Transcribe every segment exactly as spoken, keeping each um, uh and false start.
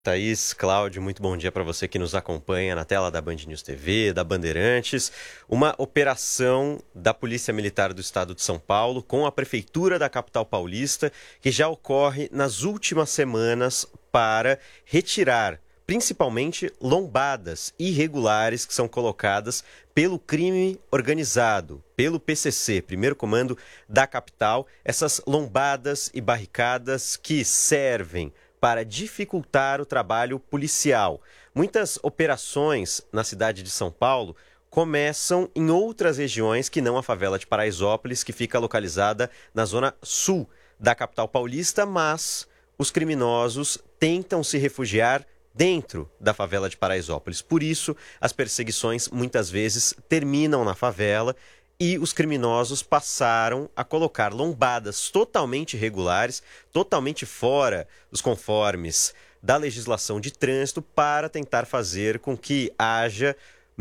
Thaís, Cláudio, muito bom dia para você que nos acompanha na tela da Band News T V, da Bandeirantes. Uma operação da Polícia Militar do Estado de São Paulo com a Prefeitura da capital paulista, que já ocorre nas últimas semanas para retirar principalmente lombadas irregulares que são colocadas pelo crime organizado, pelo P C C, Primeiro Comando da capital. Essas lombadas e barricadas que servem para dificultar o trabalho policial. Muitas operações na cidade de São Paulo começam em outras regiões que não a favela de Paraisópolis, que fica localizada na zona sul da capital paulista, mas os criminosos tentam se refugiar dentro da favela de Paraisópolis. Por isso, as perseguições muitas vezes terminam na favela e os criminosos passaram a colocar lombadas totalmente irregulares, totalmente fora dos conformes da legislação de trânsito, para tentar fazer com que haja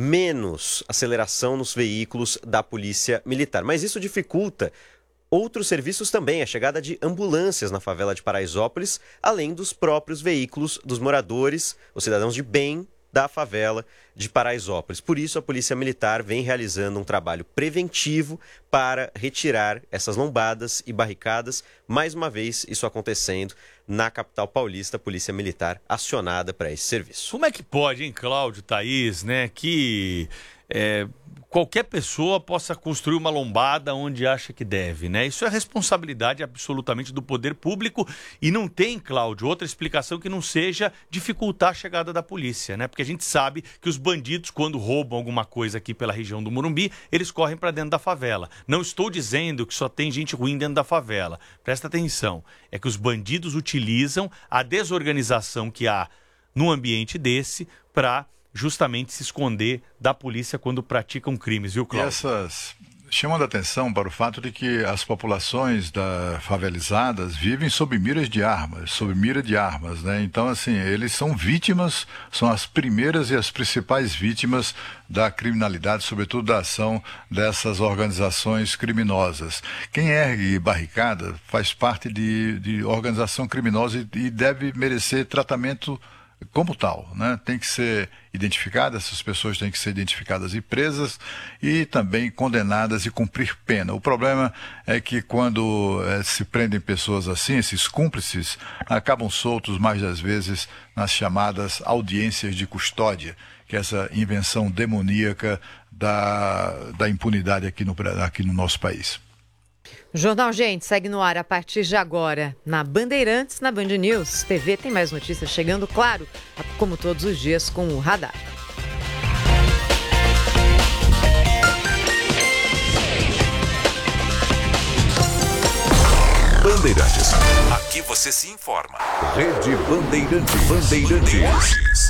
menos aceleração nos veículos da Polícia Militar. Mas isso dificulta outros serviços também, a chegada de ambulâncias na favela de Paraisópolis, além dos próprios veículos dos moradores, os cidadãos de bem da favela de Paraisópolis. Por isso, a Polícia Militar vem realizando um trabalho preventivo para retirar essas lombadas e barricadas. Mais uma vez, isso acontecendo na capital paulista, a Polícia Militar acionada para esse serviço. Como é que pode, hein, Cláudio, Thaís, né, que é, qualquer pessoa possa construir uma lombada onde acha que deve, né? Isso é responsabilidade absolutamente do poder público e não tem, Cláudio, outra explicação que não seja dificultar a chegada da polícia, né? Porque a gente sabe que os bandidos, quando roubam alguma coisa aqui pela região do Morumbi, eles correm para dentro da favela. Não estou dizendo que só tem gente ruim dentro da favela. Presta atenção. É que os bandidos utilizam a desorganização que há num ambiente desse para justamente se esconder da polícia quando praticam crimes, viu, Cláudio? E essas chamando a atenção para o fato de que as populações da favelizadas vivem sob miras de armas, sob mira de armas, né? Então, assim, eles são vítimas, são as primeiras e as principais vítimas da criminalidade, sobretudo da ação dessas organizações criminosas. Quem ergue barricada faz parte de, de organização criminosa e, e deve merecer tratamento como tal, né? Tem que ser identificada, essas pessoas têm que ser identificadas e presas e também condenadas e cumprir pena. O problema é que quando é, se prendem pessoas assim, esses cúmplices acabam soltos mais das vezes nas chamadas audiências de custódia, que é essa invenção demoníaca da, da impunidade aqui no, aqui no nosso país. O Jornal Gente segue no ar a partir de agora na Bandeirantes, na Band News T V. Tem mais notícias chegando, claro, como todos os dias com o Radar. Bandeirantes. Aqui você se informa. Rede Bandeirantes. Bandeirantes.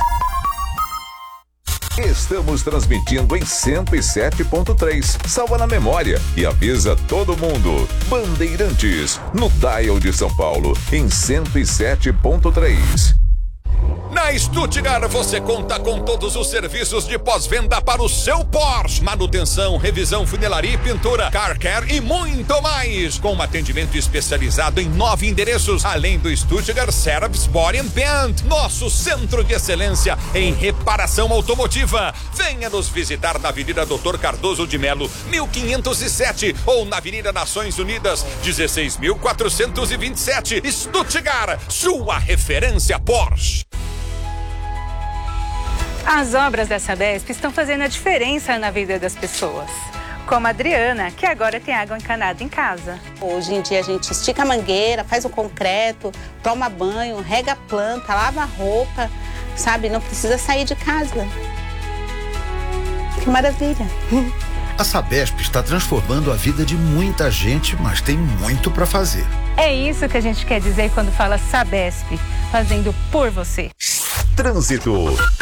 Estamos transmitindo em cento e sete ponto três. Salva na memória e avisa todo mundo. Bandeirantes, no dial de São Paulo, em cento e sete ponto três. Na Stuttgart você conta com todos os serviços de pós-venda para o seu Porsche. Manutenção, revisão, funilaria e pintura, car care e muito mais. Com um atendimento especializado em nove endereços, além do Stuttgart Service Body and Paint, nosso centro de excelência em reparação automotiva. Venha nos visitar na Avenida Doutor Cardoso de Melo, mil quinhentos e sete, ou na Avenida Nações Unidas, dezesseis mil quatrocentos e vinte e sete. Stuttgart, sua referência Porsche. As obras da Sabesp estão fazendo a diferença na vida das pessoas. Como a Adriana, que agora tem água encanada em casa. Hoje em dia a gente estica a mangueira, faz o concreto, toma banho, rega a planta, lava a roupa, sabe? Não precisa sair de casa. Que maravilha! A Sabesp está transformando a vida de muita gente, mas tem muito para fazer. É isso que a gente quer dizer quando fala Sabesp, fazendo por você. Trânsito.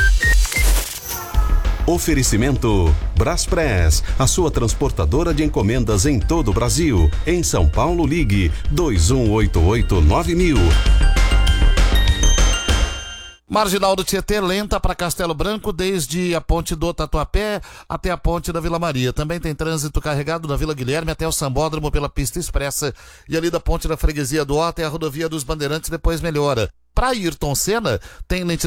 Oferecimento Braspress, a sua transportadora de encomendas em todo o Brasil. Em São Paulo, ligue dois um oito oito nove mil. Marginal do Tietê lenta para Castelo Branco, desde a ponte do Tatuapé até a ponte da Vila Maria. Também tem trânsito carregado da Vila Guilherme até o Sambódromo pela pista expressa. E ali da ponte da Freguesia do Ó até a rodovia dos Bandeirantes depois melhora. Para Ayrton Senna, tem lentidão